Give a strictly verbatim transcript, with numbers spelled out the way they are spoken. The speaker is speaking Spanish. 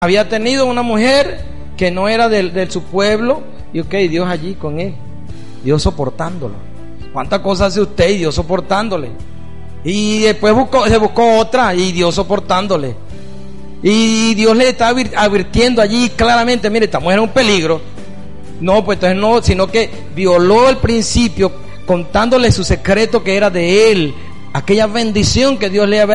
Había tenido una mujer que no era de, de su pueblo, y ok, Dios allí con él, Dios soportándolo. ¿Cuántas cosas hace usted y Dios soportándole? Y después buscó, se buscó otra y Dios soportándole. Y Dios le está advirtiendo allí claramente, mire, esta mujer es un peligro. No, pues entonces no, sino que violó el principio contándole su secreto que era de él, aquella bendición que Dios le había